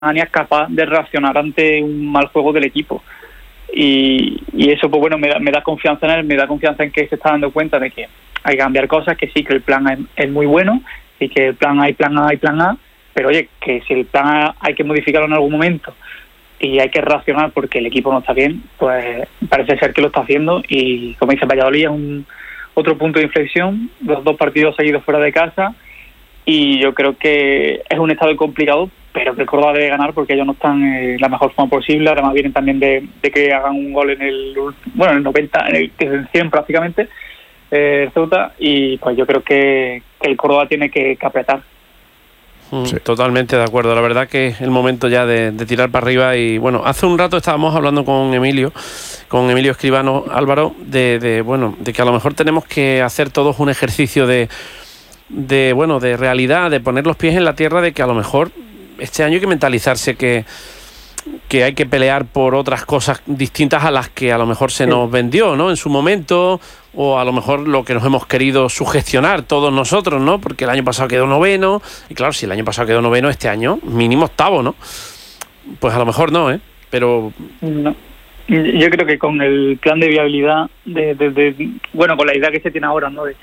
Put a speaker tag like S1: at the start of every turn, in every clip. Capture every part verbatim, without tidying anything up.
S1: es capaz de reaccionar ante un mal juego del equipo. Y, y eso, pues bueno, me da, me da confianza en él, me da confianza en que se está dando cuenta de que hay que cambiar cosas, que sí, que el plan es, es muy bueno, y que el plan A y plan A y plan A, pero oye, que si el plan A hay que modificarlo en algún momento y hay que reaccionar porque el equipo no está bien, pues parece ser que lo está haciendo. Y como dice Valladolid, es un otro punto de inflexión, los dos partidos seguidos fuera de casa, y yo creo que es un estado complicado, pero que el Córdoba debe ganar porque ellos no están en la mejor forma posible. Además vienen también de, de que hagan un gol en el bueno en el noventa, en el, en el cien prácticamente, eh, Ceuta, y pues yo creo que, que el Córdoba tiene que, que apretar.
S2: Sí. Totalmente de acuerdo. La verdad que es el momento ya de, de tirar para arriba. Y bueno, hace un rato estábamos hablando con Emilio, con Emilio Escribano, Álvaro, de, de bueno, de que a lo mejor tenemos que hacer todos un ejercicio de, de bueno, de realidad, de poner los pies en la tierra, de que a lo mejor este año hay que mentalizarse que, que hay que pelear por otras cosas distintas a las que a lo mejor se nos vendió, ¿no?, en su momento, o a lo mejor lo que nos hemos querido sugestionar todos nosotros, ¿no? Porque el año pasado quedó noveno, y claro, si el año pasado quedó noveno, este año mínimo octavo, ¿no? Pues a lo mejor no, ¿eh? Pero...
S1: No. Yo creo que con el plan de viabilidad, de, de, de bueno, con la idea que se tiene ahora, ¿no?, de,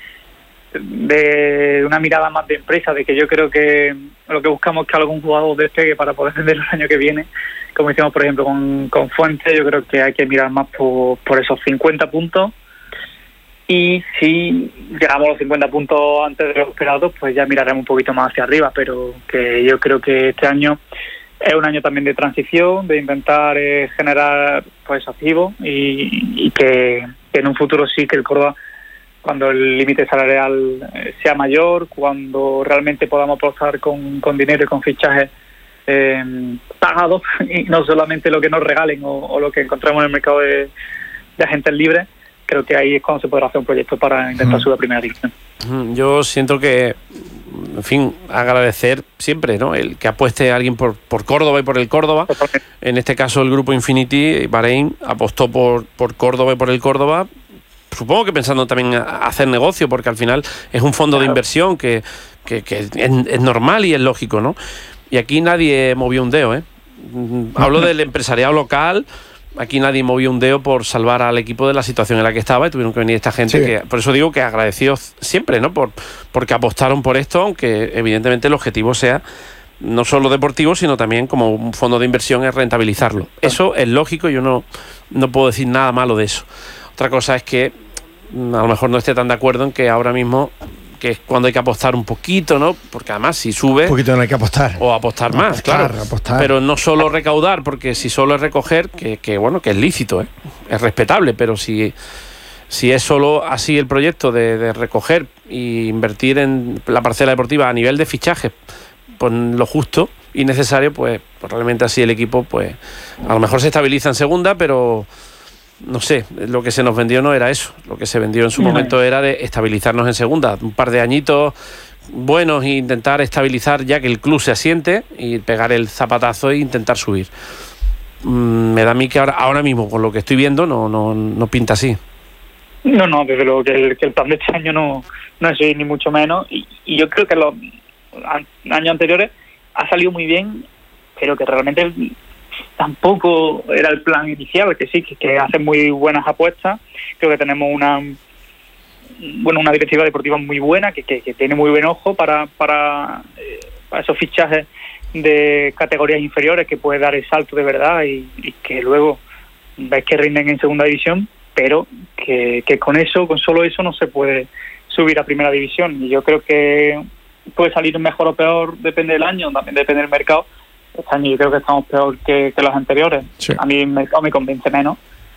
S1: de una mirada más de empresa, de que yo creo que lo que buscamos es que algún jugador despegue para poder venderlo el año que viene, como hicimos por ejemplo con, con Fuentes. Yo creo que hay que mirar más por, por esos cincuenta puntos, y si llegamos a los cincuenta puntos antes de lo esperado, pues ya miraremos un poquito más hacia arriba. Pero que yo creo que este año es un año también de transición, de intentar eh, generar pues activos, y, y que, que en un futuro sí que el Córdoba, cuando el límite salarial sea mayor, cuando realmente podamos apostar con, con dinero y con fichajes eh, pagados, y no solamente lo que nos regalen o, o lo que encontramos en el mercado de, de agentes libres, creo que ahí es cuando se podrá hacer un proyecto para intentar mm. subir a primera división.
S2: Yo siento que, en fin, agradecer siempre, ¿no?, el que apueste a alguien por, por Córdoba y por el Córdoba. Totalmente. En este caso el grupo Infinity, Bahrein, apostó por, por Córdoba y por el Córdoba. Supongo que pensando también a hacer negocio, porque al final es un fondo claro. de inversión que, que, que es, es normal y es lógico, ¿no? Y aquí nadie movió un dedo, ¿eh? Hablo del empresariado local. Aquí nadie movió un dedo por salvar al equipo de la situación en la que estaba, y tuvieron que venir esta gente, sí. que por eso digo que agradecidos siempre, ¿no?, por porque apostaron por esto, aunque evidentemente el objetivo sea no solo deportivo, sino también como un fondo de inversión es rentabilizarlo. Eso es lógico, yo no, no puedo decir nada malo de eso. Otra cosa es que a lo mejor no esté tan de acuerdo en que ahora mismo, que es cuando hay que apostar un poquito, ¿no? Porque además si sube...
S3: Un poquito no hay que apostar.
S2: O apostar más, apostar, claro.
S3: Apostar.
S2: Pero no solo recaudar, porque si solo es recoger, que, que bueno, que es lícito, ¿eh? Es respetable, pero si, si es solo así el proyecto de, de recoger e invertir en la parcela deportiva a nivel de fichajes, pues lo justo y necesario, pues, pues realmente así el equipo, pues a lo mejor se estabiliza en segunda, pero... No sé, lo que se nos vendió no era eso. Lo que se vendió en su no. momento era de estabilizarnos en segunda. Un par de añitos buenos e intentar estabilizar ya que el club se asiente y pegar el zapatazo e intentar subir. Mm, me da a mí que ahora, ahora mismo, con lo que estoy viendo, no, no, no pinta así.
S1: No, no, desde luego que el, que el plan de este año no, no es ni mucho menos. Y, y yo creo que los años anteriores ha salido muy bien, pero que realmente... tampoco era el plan inicial, que sí, que, que hacen muy buenas apuestas. Creo que tenemos una bueno una directiva deportiva muy buena, que, que, que tiene muy buen ojo para para, eh, para esos fichajes de categorías inferiores, que puede dar el salto de verdad y, y que luego ves que rinden en segunda división, pero que, que con eso, con solo eso no se puede subir a primera división. Y yo creo que puede salir mejor o peor, depende del año, también depende del mercado. Este año yo creo que estamos peor que, que los anteriores. Sí. A mí me, me convence menos,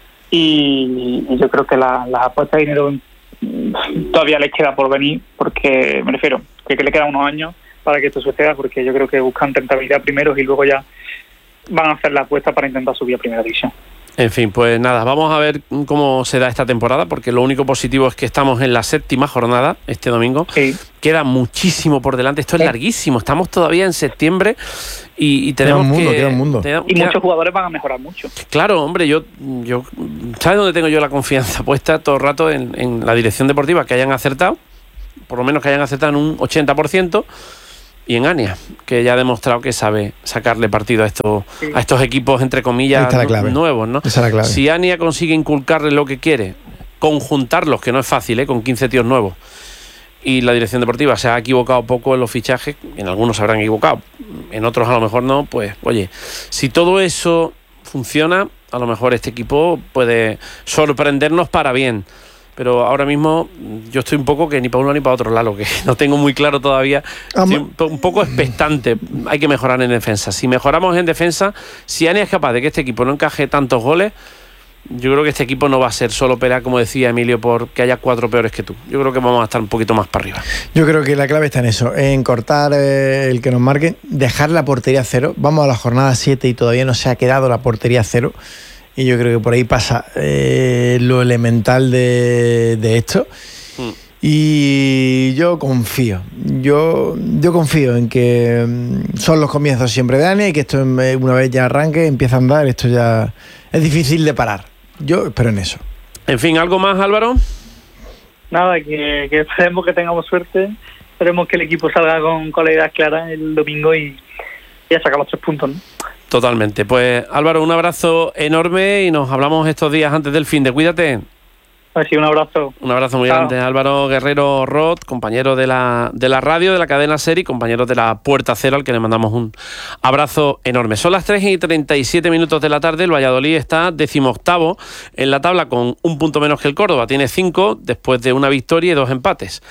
S1: y, y yo creo que las la apuestas de dinero todavía les queda por venir, porque me refiero que, que le quedan unos años para que esto suceda, porque yo creo que buscan rentabilidad primero y luego ya van a hacer la apuesta para intentar subir a primera división.
S2: En fin, pues nada, vamos a ver cómo se da esta temporada, porque lo único positivo es que estamos en la séptima jornada este domingo. Sí. Queda muchísimo por delante, esto es sí. larguísimo, estamos todavía en septiembre y, y tenemos
S3: queda un mundo,
S2: que...
S3: Queda un mundo.
S1: Queda, y queda... muchos jugadores van a mejorar mucho.
S2: Claro, hombre, yo... yo ¿sabes dónde tengo yo la confianza puesta todo el rato? En, en la dirección deportiva, que hayan acertado, por lo menos que hayan acertado en un ochenta por ciento, y en Ania, que ya ha demostrado que sabe sacarle partido a estos, sí. a estos equipos, entre comillas, nuevos, ¿no?
S3: Esa es la clave.
S2: Si Ania consigue inculcarle lo que quiere, conjuntarlos, que no es fácil, ¿eh? Con quince tíos nuevos, y la dirección deportiva se ha equivocado poco en los fichajes, en algunos se habrán equivocado, en otros a lo mejor no, pues oye, si todo eso funciona, a lo mejor este equipo puede sorprendernos para bien. Pero ahora mismo yo estoy un poco que ni para uno ni para otro lado, que no tengo muy claro todavía. Estoy un, un poco expectante. Hay que mejorar en defensa. Si mejoramos en defensa, si Ania es capaz de que este equipo no encaje tantos goles, yo creo que este equipo no va a ser solo pelear, como decía Emilio, por que haya cuatro peores que tú. Yo creo que vamos a estar un poquito más para arriba.
S3: Yo creo que la clave está en eso, en cortar eh, el que nos marquen, dejar la portería cero. Vamos a la jornada siete y todavía no se ha quedado la portería cero. Y yo creo que por ahí pasa eh, lo elemental de, de esto. Mm. Y yo confío, yo, yo confío en que son los comienzos siempre de Ania y que esto una vez ya arranque, empieza a andar, esto ya es difícil de parar. Yo espero en eso.
S2: En fin, ¿algo más, Álvaro?
S1: Nada, que, que esperemos que tengamos suerte, esperemos que el equipo salga con, con la idea clara el domingo y ya sacamos tres puntos, ¿no?
S2: Totalmente. Pues Álvaro, un abrazo enorme y nos hablamos estos días antes del fin de. Cuídate.
S1: Pues sí, un abrazo.
S2: Un abrazo muy Chao. grande. Álvaro Guerrero Roth, compañero de la, de la radio, de la cadena SER y compañero de la Puerta Cero, al que le mandamos un abrazo enorme. Son las tres y treinta y siete minutos de la tarde. El Valladolid está decimoctavo en la tabla con un punto menos que el Córdoba. Tiene cinco después de una victoria y dos empates.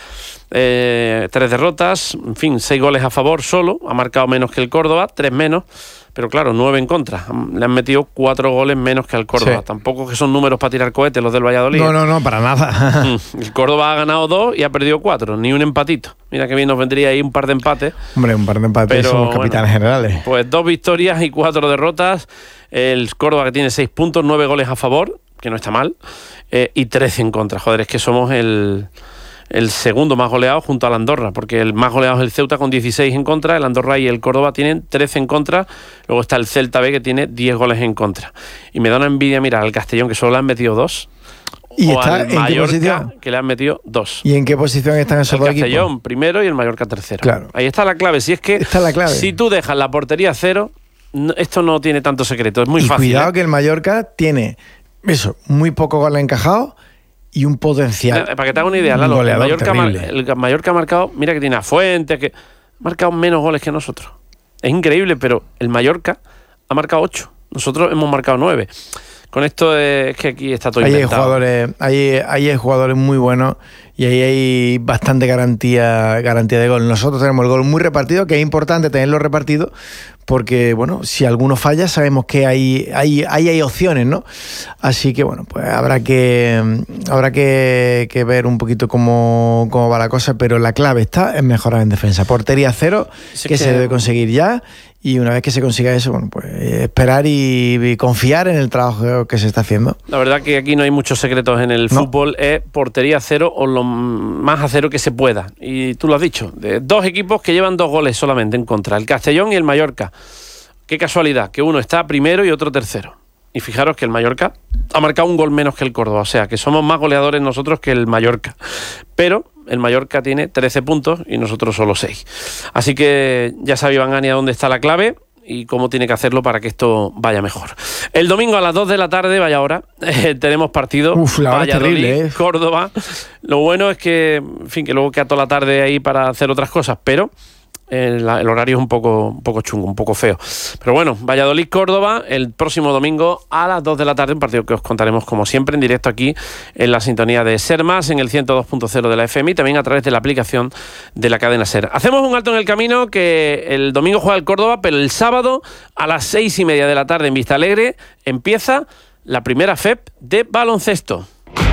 S2: Eh, tres derrotas, en fin, seis goles a favor solo. Ha marcado menos que el Córdoba, tres menos. Pero claro, nueve en contra. Le han metido cuatro goles menos que al Córdoba. Sí. Tampoco que son números para tirar cohetes los del Valladolid.
S3: No, no, no, para nada.
S2: El Córdoba ha ganado dos y ha perdido cuatro. Ni un empatito. Mira que bien nos vendría ahí un par de empates.
S3: Hombre, un par de empates, pero somos capitanes bueno, generales.
S2: Pues dos victorias y cuatro derrotas. El Córdoba, que tiene seis puntos, nueve goles a favor, que no está mal, eh, y trece en contra. Joder, es que somos el... el segundo más goleado junto al Andorra, porque el más goleado es el Ceuta con dieciséis en contra, el Andorra y el Córdoba tienen trece en contra, luego está el Celta B que tiene diez goles en contra. Y me da una envidia mirar al Castellón, que solo le han metido dos,
S3: ¿y
S2: o
S3: está
S2: al
S3: en
S2: Mallorca,
S3: qué posición?
S2: Que le han metido dos.
S3: ¿Y en qué posición están esos dos equipos?
S2: El Castellón primero y el Mallorca tercero.
S3: Claro.
S2: Ahí está la clave, si es que
S3: está la clave.
S2: Si tú dejas la portería cero, no, esto no tiene tanto secreto, es muy
S3: y
S2: fácil.
S3: Cuidado
S2: ¿eh?
S3: que el Mallorca tiene eso, muy poco gol encajado y un potencial.
S2: Para que te haga una idea, Lalo, el Mallorca, el Mallorca ha marcado, mira que tiene a Fuentes, que ha marcado menos goles que nosotros. Es increíble, pero el Mallorca ha marcado ocho. Nosotros hemos marcado nueve. Con esto es que aquí está todo
S3: ahí
S2: inventado.
S3: Hay jugadores, ahí, ahí hay jugadores muy buenos y ahí hay bastante garantía, garantía de gol. Nosotros tenemos el gol muy repartido, que es importante tenerlo repartido, porque bueno, si alguno falla sabemos que hay, hay, hay, hay opciones, ¿no? Así que bueno, pues habrá que habrá que, que ver un poquito cómo, cómo va la cosa, pero la clave está en mejorar en defensa. Portería cero, sí, que, que se debe conseguir ya. Y una vez que se consiga eso, bueno, pues esperar y, y confiar en el trabajo que se está haciendo.
S2: La verdad que aquí no hay muchos secretos en el no. fútbol, es portería cero o lo más a cero que se pueda. Y tú lo has dicho, de dos equipos que llevan dos goles solamente en contra, el Castellón y el Mallorca. Qué casualidad, que uno está primero y otro tercero. Y fijaros que el Mallorca ha marcado un gol menos que el Córdoba, o sea que somos más goleadores nosotros que el Mallorca. Pero el Mallorca tiene trece puntos y nosotros solo seis. Así que ya sabe Iván Ania dónde está la clave y cómo tiene que hacerlo para que esto vaya mejor. El domingo a las dos de la tarde, vaya hora, eh, tenemos partido.
S3: Uf, la hora terrible, ¿eh?
S2: Córdoba. Lo bueno es que, en fin, que luego queda toda la tarde ahí para hacer otras cosas, pero El, el horario es un poco, un poco chungo, un poco feo. Pero bueno, Valladolid-Córdoba el próximo domingo a las dos de la tarde, un partido que os contaremos como siempre en directo aquí en la sintonía de SER Más, en el ciento dos punto cero de la F M y también a través de la aplicación de la cadena SER. Hacemos un alto en el camino, que el domingo juega el Córdoba, pero el sábado a las seis y media de la tarde en Vista Alegre empieza la primera F E P de baloncesto.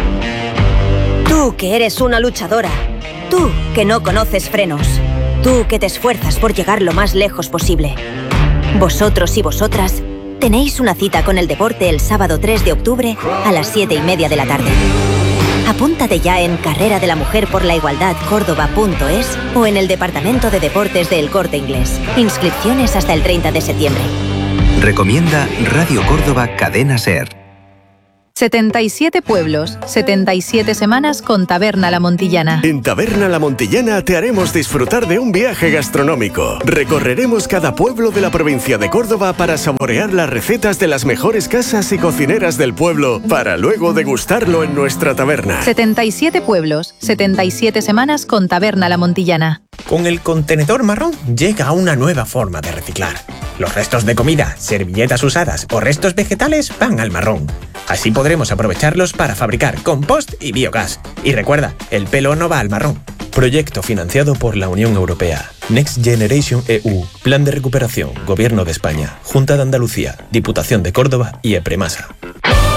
S4: Tú que eres una luchadora, tú que no conoces frenos, tú que te esfuerzas por llegar lo más lejos posible. Vosotros y vosotras tenéis una cita con el deporte el sábado tres de octubre a las siete y media de la tarde. Apúntate ya en carrera de la mujer por la igualdad córdoba punto es o en el Departamento de Deportes de El Corte Inglés. Inscripciones hasta el treinta de septiembre.
S5: Recomienda Radio Córdoba Cadena SER. setenta y siete pueblos, setenta y siete semanas con Taberna La Montillana.
S6: En Taberna La Montillana te haremos disfrutar de un viaje gastronómico. Recorreremos cada pueblo de la provincia de Córdoba para saborear las recetas de las mejores casas y cocineras del pueblo, para luego degustarlo en nuestra taberna.
S5: setenta y siete pueblos, setenta y siete semanas con Taberna La Montillana.
S7: Con el contenedor marrón llega una nueva forma de reciclar. Los restos de comida, servilletas usadas o restos vegetales van al marrón. Así podremos aprovecharlos para fabricar compost y biogás. Y recuerda, el pelo no va al marrón.
S8: Proyecto financiado por la Unión Europea. Next Generation E U. Plan de recuperación. Gobierno de España. Junta de Andalucía. Diputación de Córdoba y EPREMASA.